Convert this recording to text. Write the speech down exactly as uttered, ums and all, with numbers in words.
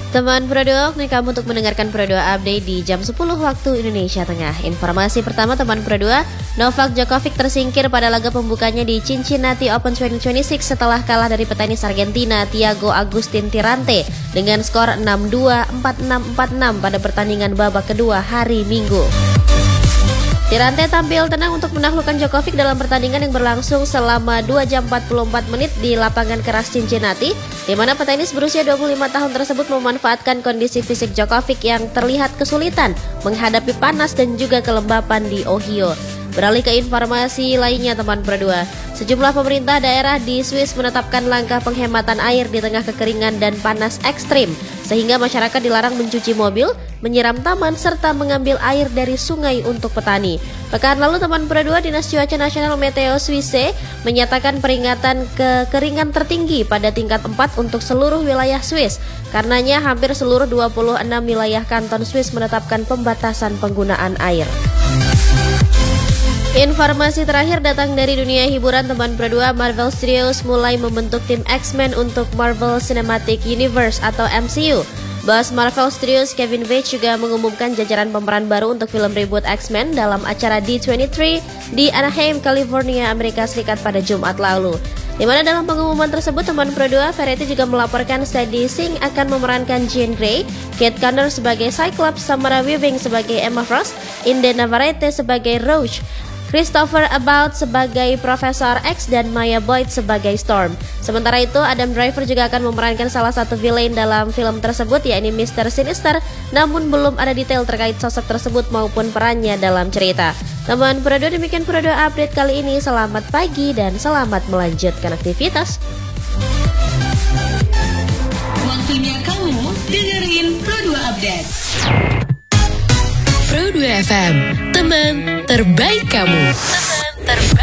Teman Pro dua, nih kamu untuk mendengarkan Pro dua Update di jam sepuluh waktu Indonesia Tengah. Informasi pertama teman Pro dua, Novak Djokovic tersingkir pada laga pembukanya di Cincinnati Open dua ribu dua puluh enam setelah kalah dari petenis Argentina Thiago Agustin Tirante dengan skor enam dua, empat enam, empat enam pada pertandingan babak kedua hari Minggu. Tirante tampil tenang untuk menaklukkan Djokovic dalam pertandingan yang berlangsung selama dua jam empat puluh empat menit di lapangan keras Cincinnati, di mana petenis berusia dua puluh lima tahun tersebut memanfaatkan kondisi fisik Djokovic yang terlihat kesulitan menghadapi panas dan juga kelembapan di Ohio. Beralih ke informasi lainnya teman Pro dua, sejumlah pemerintah daerah di Swiss menetapkan langkah penghematan air di tengah kekeringan dan panas ekstrim, sehingga masyarakat dilarang mencuci mobil, menyiram taman, serta mengambil air dari sungai untuk petani. Pekan lalu teman Pro dua, Dinas Cuaca Nasional Meteo Swiss menyatakan peringatan kekeringan tertinggi pada tingkat empat untuk seluruh wilayah Swiss. Karenanya hampir seluruh dua puluh enam wilayah kanton Swiss menetapkan pembatasan penggunaan air. Informasi terakhir datang dari dunia hiburan teman Pro dua, Marvel Studios mulai membentuk tim X-Men untuk Marvel Cinematic Universe atau M C U. Bos Marvel Studios Kevin Feige juga mengumumkan jajaran pemeran baru untuk film reboot X-Men dalam acara D dua puluh tiga di Anaheim, California, Amerika Serikat pada Jumat lalu. Di mana dalam pengumuman tersebut teman Pro dua, Variety juga melaporkan Sadie Sink akan memerankan Jean Grey, Kate Connor sebagai Cyclops, Samara Weaving sebagai Emma Frost, Inde Navarrete sebagai Rogue, Christopher About sebagai Profesor X, dan Maya Boyd sebagai Storm. Sementara itu, Adam Driver juga akan memerankan salah satu villain dalam film tersebut, yakni mister Sinister, namun belum ada detail terkait sosok tersebut maupun perannya dalam cerita. Teman Pro dua, demikian Pro dua Update kali ini. Selamat pagi dan selamat melanjutkan aktivitas. Waktunya kamu dengerin Pro dua Update. Pro dua F M, teman terbaik kamu. Teman terbaik.